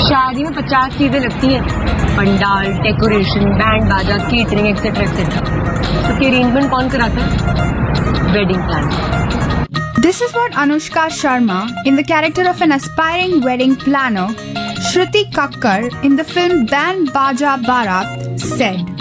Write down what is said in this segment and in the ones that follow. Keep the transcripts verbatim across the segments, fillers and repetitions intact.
शादी में पचास चीजें लगती हैं, पंडाल, डेकोरेशन, बैंड बाजा, केटरिंग एक्सेट्रा एक्सेट्रा। तो अरेंजमेंट कौन कराता है? Wedding planner. This is what Anushka Sharma, in the character of an aspiring wedding planner, Shruti Kakkar in the film Band Baja Barat, said.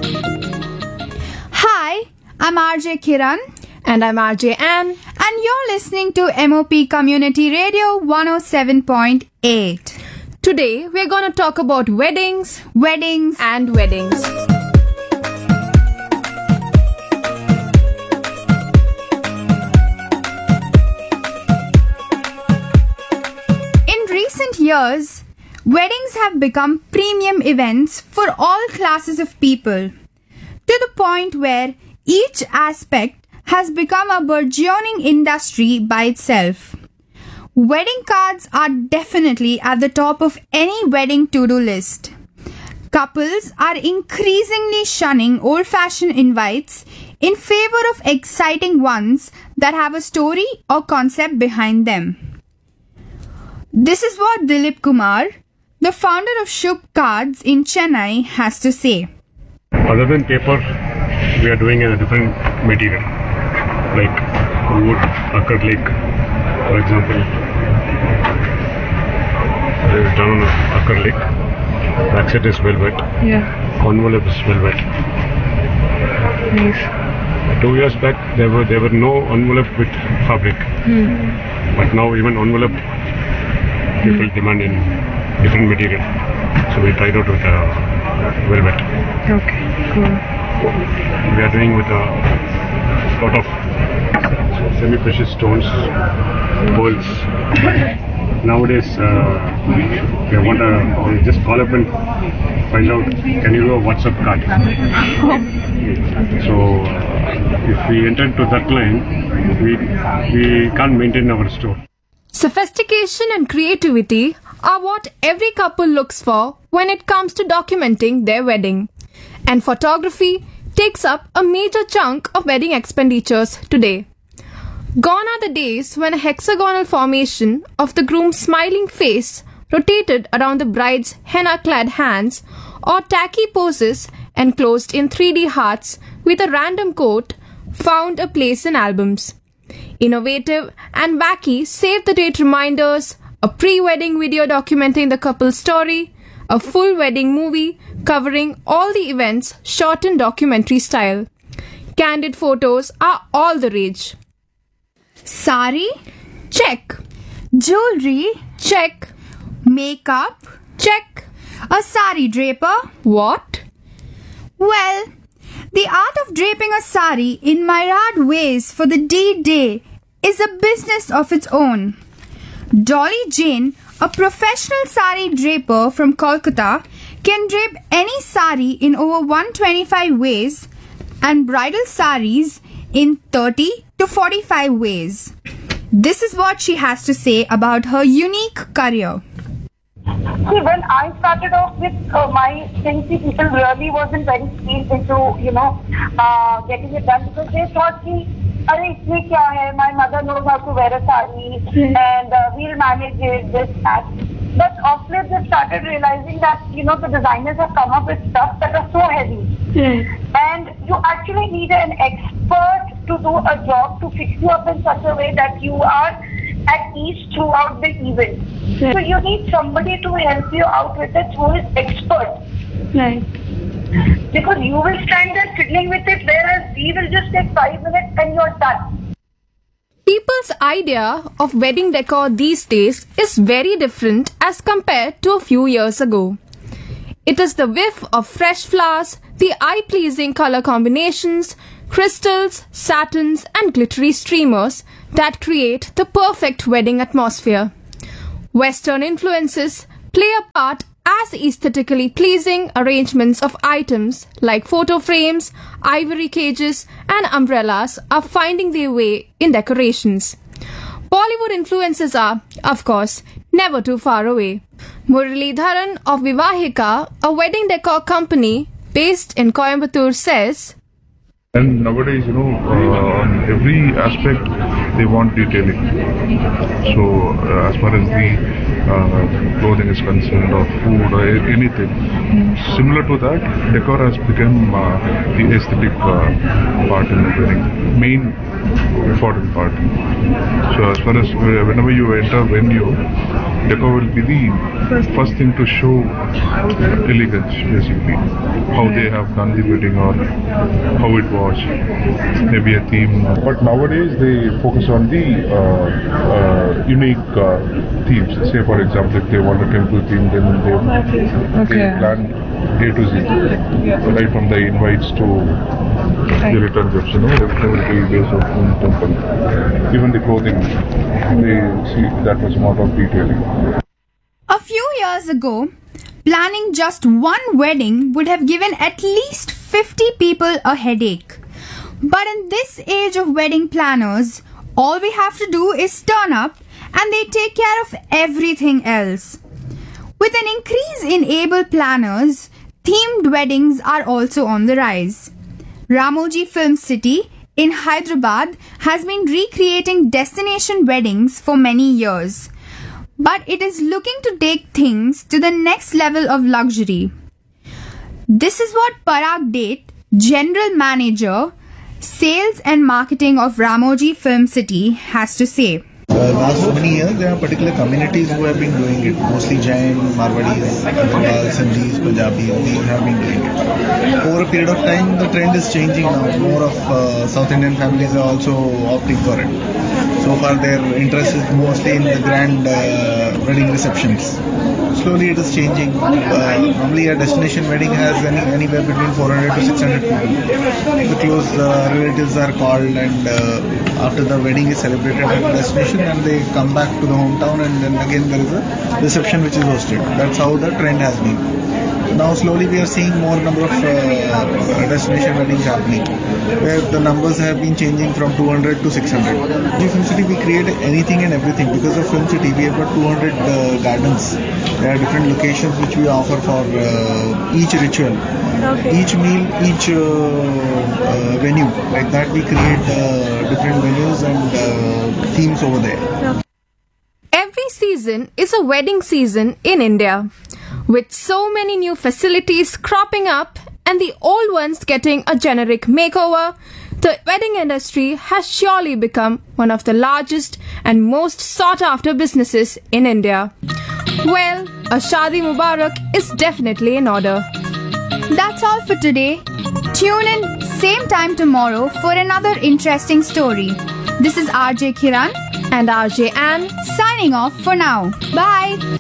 Hi, I'm R J Kiran. And I'm R J Ann. And you're listening to M O P Community Radio one oh seven point eight. Today, we're going to talk about weddings, weddings, and weddings. In recent years, weddings have become premium events for all classes of people, to the point where each aspect has become a burgeoning industry by itself. Wedding cards are definitely at the top of any wedding to-do list. Couples are increasingly shunning old-fashioned invites in favor of exciting ones that have a story or concept behind them. This is what Dilip Kumar, the founder of Shubh Cards in Chennai, has to say. Other than paper, we are doing a different material, like wood, acrylic, for example. It is done on acrylic. Backside is velvet. Yeah. Envelope is velvet. Nice. Two years back, there were there were no envelope with fabric. Hmm. But now even envelope, people demand in different material. So we tried out with uh, velvet. Okay, cool. We are doing with a lot of semi-precious stones, pearls. Nowadays, uh, they want to they just call up and find out, can you do a WhatsApp card? So, uh, if we enter into that line, we we can't maintain our store. Sophistication and creativity are what every couple looks for when it comes to documenting their wedding. And photography takes up a major chunk of wedding expenditures today. Gone are the days when a hexagonal formation of the groom's smiling face rotated around the bride's henna-clad hands, or tacky poses enclosed in three D hearts with a random quote found a place in albums. Innovative and wacky save-the-date reminders, a pre-wedding video documenting the couple's story, a full wedding movie covering all the events shot in documentary style. Candid photos are all the rage. Sari? Check. Jewelry? Check. Makeup? Check. A sari draper? What? Well, the art of draping a sari in myriad ways for the D-Day is a business of its own. Dolly Jain, a professional sari draper from Kolkata, can drape any sari in over one hundred twenty-five ways and bridal saris in thirty to forty-five ways. This is what she has to say about her unique career. See, when I started off with uh, my things, people really wasn't very keen into, you know, uh, getting it done, because they thought, ki, Arey, isme kya hai? My mother knows how to wear a sari, mm. and uh, we'll manage it, this, that. But of late, they started realizing that, you know, the designers have come up with stuff that are so heavy. Mm. And you actually need an expert to do a job to fix you up in such a way that you are at ease throughout the event. Mm. So you need somebody to help you out with it who is expert. Right. Because you will stand there fiddling with it, whereas we will just take five minutes and you're done. People's idea of wedding decor these days is very different as compared to a few years ago. It is the whiff of fresh flowers, the eye-pleasing color combinations, crystals, satins, and glittery streamers that create the perfect wedding atmosphere. Western influences play a part as aesthetically pleasing arrangements of items like photo frames, ivory cages, and umbrellas are finding their way in decorations. Bollywood influences are, of course, never too far away. Muralidharan of Vivahika, a wedding decor company based in Coimbatore, says, And nowadays, you know, uh, on every aspect, they want detailing. So, uh, as far as the uh, clothing is concerned, or food, or a- anything. Similar to that, decor has become uh, the aesthetic uh, part in the wedding, main important part. So as far as uh, whenever you enter venue, decor will be the first thing to show elegance, basically. How they have done the wedding or how it was, maybe a theme. But nowadays they focus on the uh, uh, unique uh, themes. Say for example, if they want a temple theme, then they, they plan A to Z, right from the invites to the return gifts. You know, everything will be based on temple. Even the clothing, they see that much amount of detailing. A few years ago, planning just one wedding would have given at least fifty people a headache. But in this age of wedding planners, all we have to do is turn up and they take care of everything else. With an increase in able planners, themed weddings are also on the rise. Ramoji Film City in Hyderabad has been recreating destination weddings for many years. But it is looking to take things to the next level of luxury. This is what Parag Date, General Manager, Sales and Marketing of Ramoji Film City, has to say. Uh, last so many years, there are particular communities who have been doing it. Mostly Jain, Marwadis, Bengals, Sindhis, Punjabis, these have been doing it. Over a period of time, the trend is changing now. More of uh, South Indian families are also opting for it. So far, their interest is mostly in the grand uh, wedding receptions. Slowly, it is changing. Uh, normally, a destination wedding has any, anywhere between four hundred to six hundred people. The close uh, relatives are called, and uh, after the wedding is celebrated at the destination, and they come back to the hometown, and then again there is a reception which is hosted. That's how the trend has been. Now slowly we are seeing more number of uh, destination weddings happening, where the numbers have been changing from two hundred to six hundred. In Film City we create anything and everything. Because of Film City we have got two hundred uh, gardens. There are different locations which we offer for uh, each ritual, each meal, each uh, uh, venue. Like that we create uh, different venues and uh, themes over there. Every season is a wedding season in India. With so many new facilities cropping up and the old ones getting a generic makeover, the wedding industry has surely become one of the largest and most sought after businesses in India. Well, a Shadi Mubarak is definitely in order. That's all for today. Tune in same time tomorrow for another interesting story. This is R J Kiran and R J Ann signing off for now. Bye.